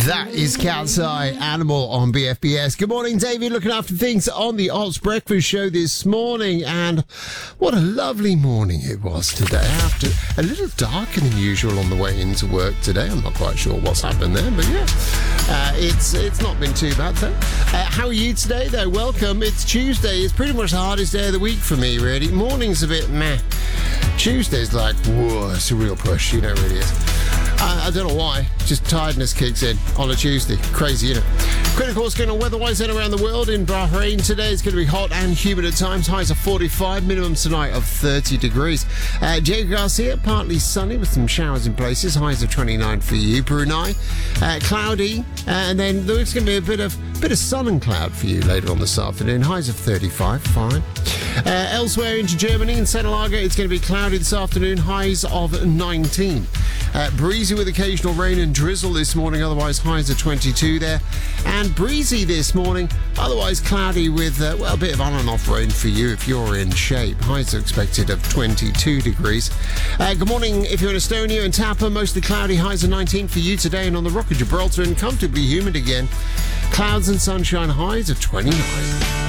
That is Cat's Eye Animal on BFBS. Good morning, David. Looking after things on the Oz Breakfast Show this morning. And what a lovely morning it was today. After a little darker than usual on the way into work today. I'm not quite sure what's happened there, but yeah. It's not been too bad, though. How are you today, though? Welcome. It's Tuesday. It's pretty much the hardest day of the week for me, really. Morning's a bit meh. Tuesday's like, whoa, it's a real push. You know, it really is. I don't know why. Just tiredness kicks in on a Tuesday. Crazy, isn't it? Critical what's going on weather-wise then around the world. In Bahrain today, it's going to be hot and humid at times. Highs of 45, minimum tonight of 30 degrees. Diego Garcia, partly sunny with some showers in places. Highs of 29 for you. Brunei, cloudy. And then there's going to be a bit of sun and cloud for you later on this afternoon. Highs of 35, fine. Elsewhere into Germany, in St. Lager, it's going to be cloudy this afternoon. Highs of 19. Breezy with occasional rain and drizzle this morning, otherwise highs of 22 there. And breezy this morning, otherwise cloudy with, a bit of on and off rain for you if you're in shape. Highs are expected of 22 degrees. Good morning if you're in Estonia and Tapa, mostly cloudy, highs of 19 for you today. And on the Rock of Gibraltar, and comfortably humid again. Clouds and sunshine, highs of 29.